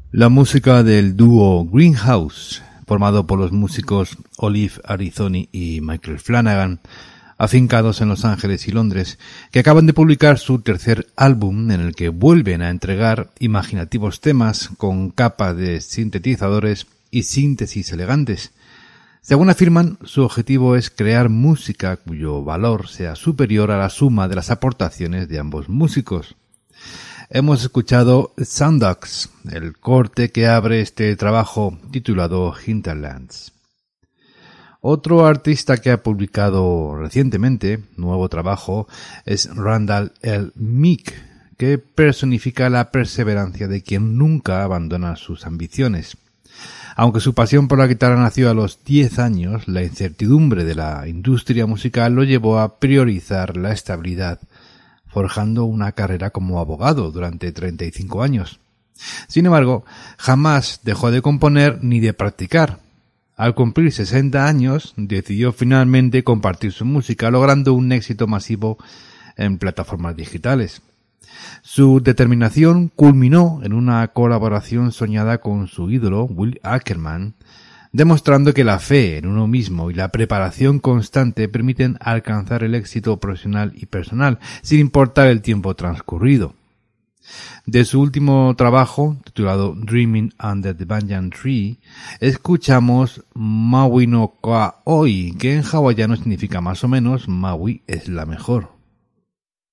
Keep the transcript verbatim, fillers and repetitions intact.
La música del dúo Greenhouse, formado por los músicos Olive Arizoni y Michael Flanagan, afincados en Los Ángeles y Londres, que acaban de publicar su tercer álbum en el que vuelven a entregar imaginativos temas con capas de sintetizadores y síntesis elegantes. Según afirman, su objetivo es crear música cuyo valor sea superior a la suma de las aportaciones de ambos músicos. Hemos escuchado Sounddogs, el corte que abre este trabajo titulado Hinterlands. Otro artista que ha publicado recientemente nuevo trabajo es Randall L. Meek, que personifica la perseverancia de quien nunca abandona sus ambiciones. Aunque su pasión por la guitarra nació a los diez años, la incertidumbre de la industria musical lo llevó a priorizar la estabilidad, forjando una carrera como abogado durante treinta y cinco años. Sin embargo, jamás dejó de componer ni de practicar. Al cumplir sesenta años, decidió finalmente compartir su música, logrando un éxito masivo en plataformas digitales. Su determinación culminó en una colaboración soñada con su ídolo, Will Ackerman, demostrando que la fe en uno mismo y la preparación constante permiten alcanzar el éxito profesional y personal, sin importar el tiempo transcurrido. De su último trabajo, titulado Dreaming Under the Banyan Tree, escuchamos Maui no Ka Oi, que en hawaiano significa más o menos Maui es la mejor.